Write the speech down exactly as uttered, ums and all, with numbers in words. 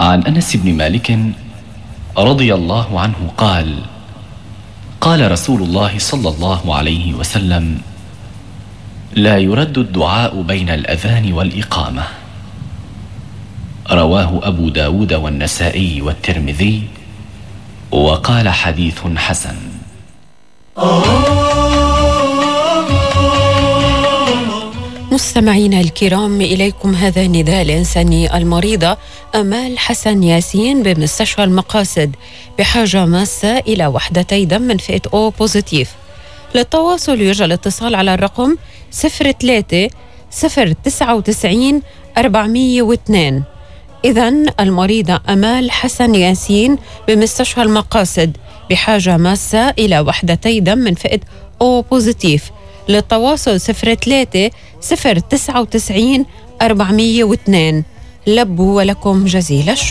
عن أنس بن مالك رضي الله عنه قال: قال رسول الله صلى الله عليه وسلم: لا يرد الدعاء بين الأذان والإقامة. رواه أبو داود والنسائي والترمذي، وقال حديث حسن. مستمعينا الكرام، إليكم هذا النداء الإنساني. المريضة أمال حسن ياسين بمستشفى المقاصد بحاجة ماسة إلى وحدتي دم من فئة أو بوزيتيف. للتواصل يرجى الاتصال على الرقم صفر ثلاثة صفر تسعة وتسعين أربعمية واثنين. إذن المريضة أمال حسن ياسين بمستشفى المقاصد بحاجة ماسة إلى وحدتي دم من فئة أو بوزيتيف. للتواصل صفر ثلاثة صفر تسعة وتسعين أربعمية واثنين. لبوا ولكم جزيل الشكر.